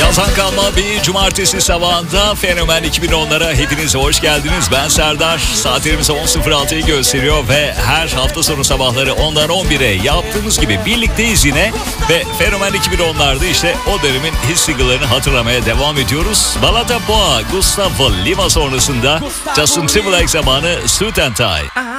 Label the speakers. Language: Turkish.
Speaker 1: Kazan kalma bir cumartesi sabahında Fenomen 2010'lara hepiniz hoş geldiniz. Ben Serdar. Saatlerimiz 10.06'yı gösteriyor ve her hafta sonu sabahları 10'dan 11'e yaptığımız gibi birlikteyiz yine. Ve Fenomen 2010'larda işte o dönemin hit single'larını hatırlamaya devam ediyoruz. Balada Boğa, Gustavo Lima sonrasında Justin Timberlake zamanı Suit and Tie.